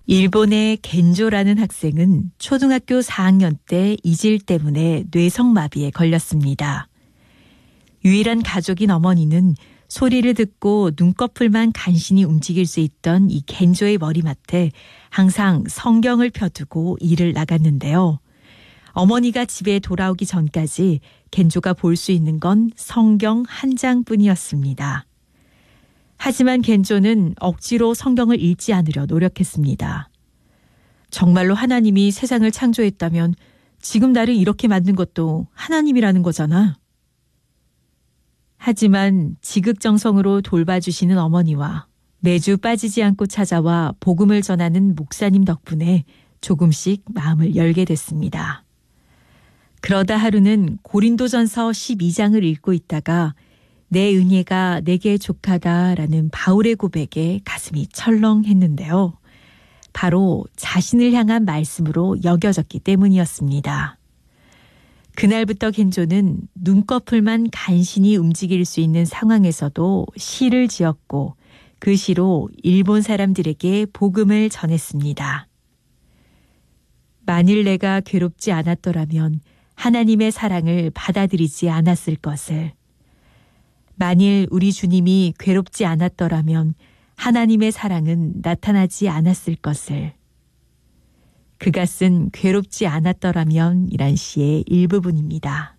일본의 겐조라는 학생은 초등학교 4학년 때 이질 때문에 뇌성마비에 걸렸습니다. 유일한 가족인 어머니는 소리를 듣고 눈꺼풀만 간신히 움직일 수 있던 이 겐조의 머리맡에 항상 성경을 펴두고 일을 나갔는데요. 어머니가 집에 돌아오기 전까지 겐조가 볼 수 있는 건 성경 한 장뿐이었습니다. 하지만 겐조는 억지로 성경을 읽지 않으려 노력했습니다. 정말로 하나님이 세상을 창조했다면 지금 나를 이렇게 만든 것도 하나님이라는 거잖아. 하지만 지극정성으로 돌봐주시는 어머니와 매주 빠지지 않고 찾아와 복음을 전하는 목사님 덕분에 조금씩 마음을 열게 됐습니다. 그러다 하루는 고린도전서 12장을 읽고 있다가 내 은혜가 내게 족하다라는 바울의 고백에 가슴이 철렁했는데요. 바로 자신을 향한 말씀으로 여겨졌기 때문이었습니다. 그날부터 겐조는 눈꺼풀만 간신히 움직일 수 있는 상황에서도 시를 지었고 그 시로 일본 사람들에게 복음을 전했습니다. 만일 내가 괴롭지 않았더라면 하나님의 사랑을 받아들이지 않았을 것을, 만일 우리 주님이 괴롭지 않았더라면 하나님의 사랑은 나타나지 않았을 것을, 그가 쓴 괴롭지 않았더라면 이란 시의 일부분입니다.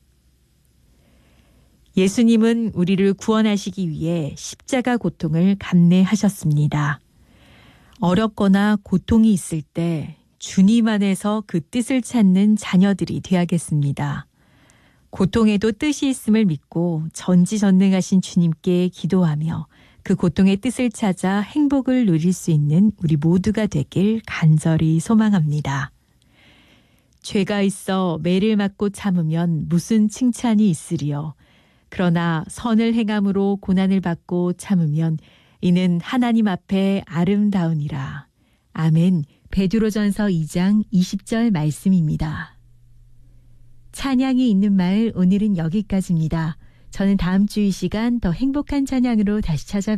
예수님은 우리를 구원하시기 위해 십자가 고통을 감내하셨습니다. 어렵거나 고통이 있을 때 주님 안에서 그 뜻을 찾는 자녀들이 되야겠습니다. 고통에도 뜻이 있음을 믿고 전지전능하신 주님께 기도하며 그 고통의 뜻을 찾아 행복을 누릴 수 있는 우리 모두가 되길 간절히 소망합니다. 죄가 있어 매를 맞고 참으면 무슨 칭찬이 있으리요. 그러나 선을 행함으로 고난을 받고 참으면 이는 하나님 앞에 아름다우니라. 아멘. 베드로전서 2장 20절 말씀입니다. 찬양이 있는 말 오늘은 여기까지입니다. 저는 다음 주 이 시간 더 행복한 찬양으로 다시 찾아뵙겠습니다.